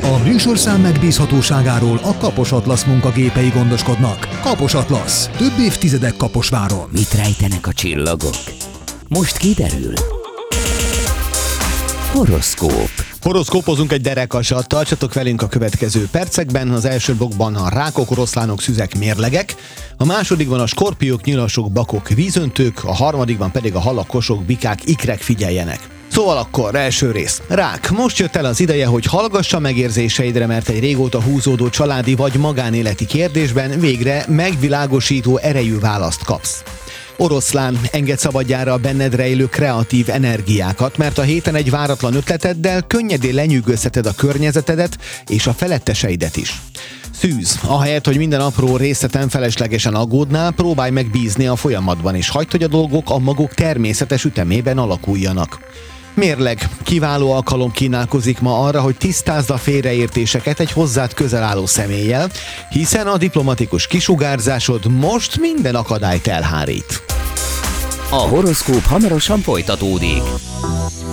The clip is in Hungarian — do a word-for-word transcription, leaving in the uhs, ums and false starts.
A műsorszám megbízhatóságáról a Kapos Atlasz munkagépei gondoskodnak. Kapos Atlasz. Több évtizedek Kaposváron. Mit rejtenek a csillagok? Most kiderül. Horoszkóp. Horoszkópozunk egy derekasat, tartsatok velünk a következő percekben. Az első blokkban a rákok, oroszlánok, szüzek, mérlegek, a másodikban a skorpiók, nyilasok, bakok, vízöntők, a harmadikban pedig a halak, kosok, bikák, ikrek, figyeljenek. Szóval akkor első rész. Rák, most jött el az ideje, hogy hallgassa megérzéseidre, mert egy régóta húzódó családi vagy magánéleti kérdésben végre megvilágosító erejű választ kapsz. Oroszlán, engedd szabadjára a benned rejlő kreatív energiákat, mert a héten egy váratlan ötleteddel könnyedén lenyűgözheted a környezetedet és a feletteseidet is. Szűz, ahelyett, hogy minden apró részleten feleslegesen aggódnál, próbálj meg bízni a folyamatban, és hagyd, hogy a dolgok a maguk természetes ütemében alakuljanak. Mérleg, kiváló alkalom kínálkozik ma arra, hogy tisztázd a félreértéseket egy hozzád közel álló személlyel, hiszen a diplomatikus kisugárzásod most minden akadályt elhárít. A horoszkóp hamarosan folytatódik.